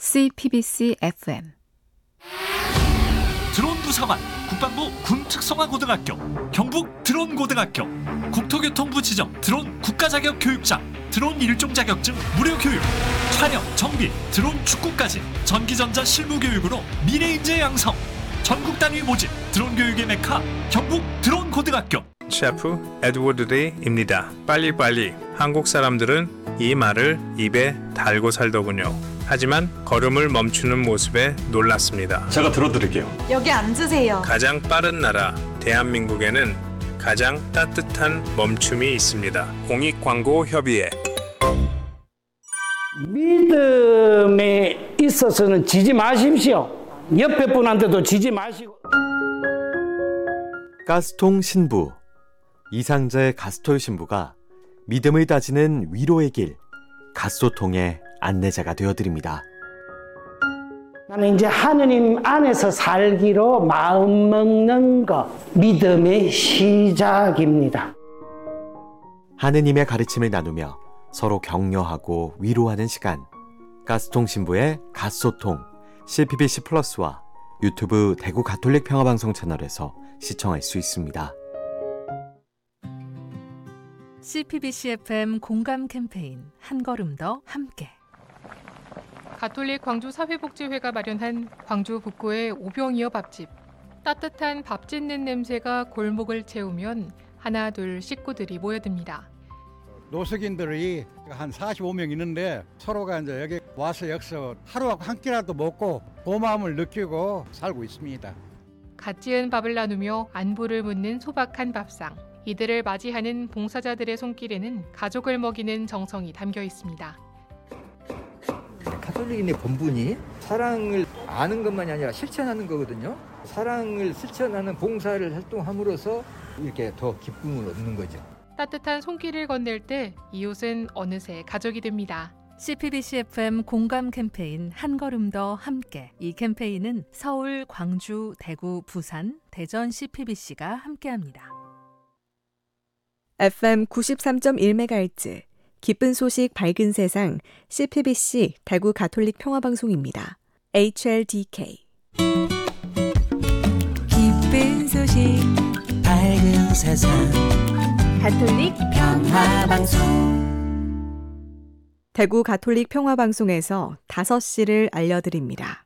CPBC FM 드론 부사관, 국방부 군특성화고등학교, 경북 드론고등학교, 국토교통부 지정 드론 국가자격 교육장, 드론 일종 자격증 무료 교육, 촬영, 정비, 드론 축구까지 전기전자 실무교육으로 미래인재 양성, 전국 단위 모집, 드론 교육의 메카, 경북 드론고등학교. 셰프 에드워드 데이입니다. 빨리빨리. 한국 사람들은 이 말을 입에 달고 살더군요. 하지만 걸음을 멈추는 모습에 놀랐습니다. 제가 들어드릴게요. 여기 앉으세요. 가장 빠른 나라 대한민국에는 가장 따뜻한 멈춤이 있습니다. 공익광고협의회. 믿음에 있어서는 지지 마십시오. 옆에 분한테도 지지 마시고. 가스통 신부. 이상자의 가스톨 신부가 믿음을 다지는 위로의 길, 가소통의 안내자가 되어드립니다. 나는 이제 하느님 안에서 살기로 마음 먹는 것, 믿음의 시작입니다. 하느님의 가르침을 나누며 서로 격려하고 위로하는 시간. 가스통 신부의 가소통, CPBC 플러스와 유튜브 대구 가톨릭 평화방송 채널에서 시청할 수 있습니다. CPBC FM 공감 캠페인 한 걸음 더 함께. 가톨릭 광주 사회복지회가 마련한 광주 북구의 오병이어 밥집. 따뜻한 밥 짓는 냄새가 골목을 채우면 하나 둘 식구들이 모여듭니다. 노숙인들이 한 45명 있는데 서로가 이제 여기 와서 여기서 하루 한 끼라도 먹고 고마움을 느끼고 살고 있습니다. 갓 지은 밥을 나누며 안부를 묻는 소박한 밥상. 이들을 맞이하는 봉사자들의 손길에는 가족을 먹이는 정성이 담겨 있습니다. 가톨릭인의 본분이 사랑을 아는 것만이 아니라 실천하는 거거든요. 사랑을 실천하는 봉사를 활동함으로써 이렇게 더 기쁨을 얻는 거죠. 따뜻한 손길을 건넬 때 이웃은 어느새 가족이 됩니다. CPBC FM 공감 캠페인 한 걸음 더 함께. 이 캠페인은 서울, 광주, 대구, 부산, 대전 CPBC가 함께합니다. FM 93.1MHz 기쁜 소식 밝은 세상 CPBC 대구 가톨릭 평화방송입니다. HLDK 기쁜 소식 밝은 세상 가톨릭 평화방송. 대구 가톨릭 평화방송에서 5시를 알려드립니다.